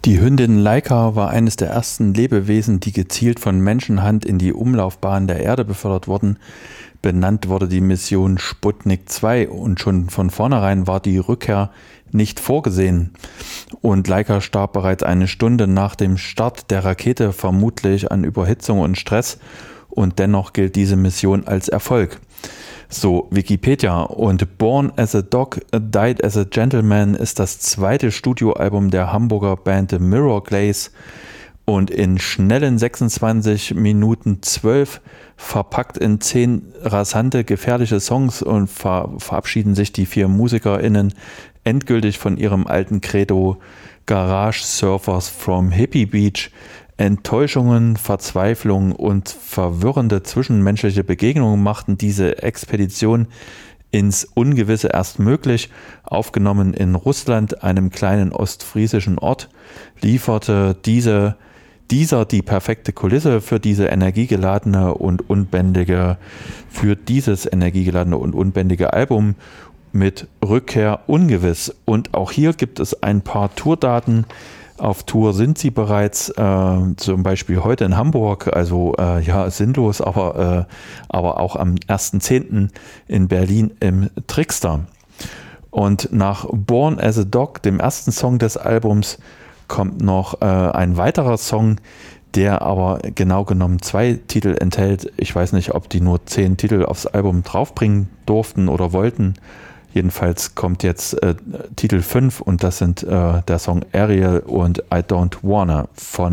Die Hündin Laika war eines der ersten Lebewesen, die gezielt von Menschenhand in die Umlaufbahn der Erde befördert wurden. Benannt wurde die Mission Sputnik 2 und schon von vornherein war die Rückkehr nicht vorgesehen. Und Laika starb bereits eine Stunde nach dem Start der Rakete, vermutlich an Überhitzung und Stress. Und dennoch gilt diese Mission als Erfolg. So Wikipedia. Und Born as a Dog, Died as a Gentleman ist das zweite Studioalbum der Hamburger Band The Mirror Glaze und in schnellen 26 Minuten 12 verpackt in 10 rasante, gefährliche Songs und verabschieden sich die 4 MusikerInnen endgültig von ihrem alten Credo Garage Surfers from Hippie Beach. Enttäuschungen, Verzweiflung und verwirrende zwischenmenschliche Begegnungen machten diese Expedition ins Ungewisse erst möglich. Aufgenommen in Russland, einem kleinen ostfriesischen Ort, lieferte dieser die perfekte Kulisse für dieses energiegeladene und unbändige Album mit Rückkehr ungewiss. Und auch hier gibt es ein paar Tourdaten. Auf Tour sind sie bereits, zum Beispiel heute in Hamburg, also sinnlos, aber auch am 1.10. in Berlin im Trickster. Und nach Born as a Dog, dem ersten Song des Albums, kommt noch ein weiterer Song, der aber genau genommen 2 Titel enthält. Ich weiß nicht, ob die nur 10 Titel aufs Album draufbringen durften oder wollten. Jedenfalls kommt jetzt Titel 5 und das sind der Song Ariel und I Don't Wanna von